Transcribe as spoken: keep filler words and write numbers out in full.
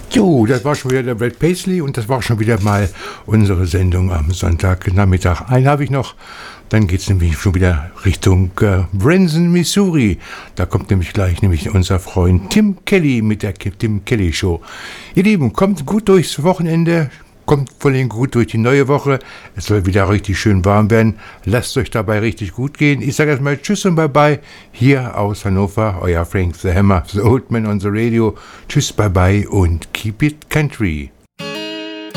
Jo, das war schon wieder der Brad Paisley und das war schon wieder mal unsere Sendung am Sonntagnachmittag. Einen habe ich noch, dann geht es nämlich schon wieder Richtung äh, Branson, Missouri. Da kommt nämlich gleich nämlich unser Freund Tim Kelly mit der Tim Kelly Show. Ihr Lieben, kommt gut durchs Wochenende, kommt vor allem gut durch die neue Woche. Es soll wieder richtig schön warm werden. Lasst euch dabei richtig gut gehen. Ich sage erstmal Tschüss und Bye-Bye. Hier aus Hannover, euer Frank the Hammer, the Old Man on the Radio. Tschüss, Bye-Bye und keep it country.